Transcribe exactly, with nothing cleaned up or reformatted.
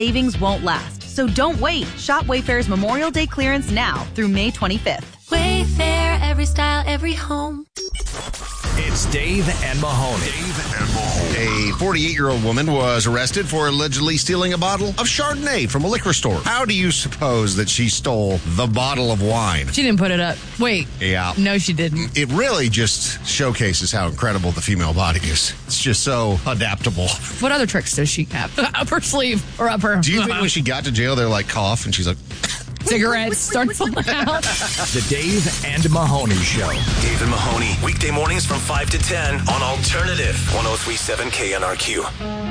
savings won't last. So don't wait. Shop Wayfair's Memorial Day clearance now through May twenty-fifth. Wayfair, every style, every home. It's Dave and Mahoney. Dave and Mahoney. A forty-eight-year-old woman was arrested for allegedly stealing a bottle of Chardonnay from a liquor store. How do you suppose that she stole the bottle of wine? She didn't put it up. Wait. Yeah. No, she didn't. It really just showcases how incredible the female body is. It's just so adaptable. What other tricks does she have? Up her sleeve or up her... Do you think when she got to jail, they're like cough and she's like... Cigarettes start falling out. The Dave and Mahoney Show. Dave and Mahoney, weekday mornings from five to ten on Alternative one oh three point seven K N R Q.